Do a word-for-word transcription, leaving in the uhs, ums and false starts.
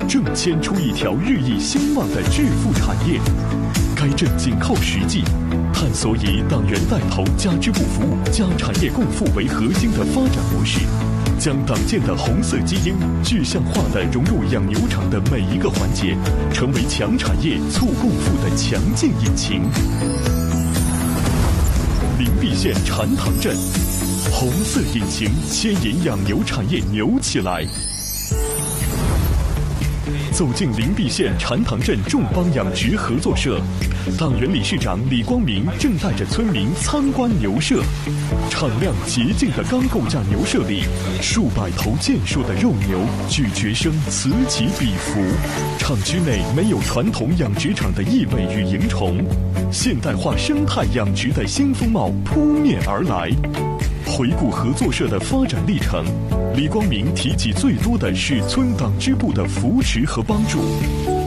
正牵出一条日益兴旺的致富产业。该镇紧靠实际，探索以党员带头加支部服务加产业共富为核心的发展模式，将党建的红色基因具象化地融入养牛场的每一个环节，成为强产业促共富的强劲引擎。灵璧县禅塘镇，红色引擎牵引养牛产业牛起来。走进灵璧县禅塘镇众邦养殖合作社，党员理事长李光明正带着村民参观牛舍。敞亮洁净的钢构架牛舍里，数百头健硕的肉牛咀嚼声此起彼伏。厂区内没有传统养殖场的异味与蝇虫，现代化生态养殖的新风貌扑面而来。回顾合作社的发展历程，李光明提及最多的是村党支部的扶持和帮助。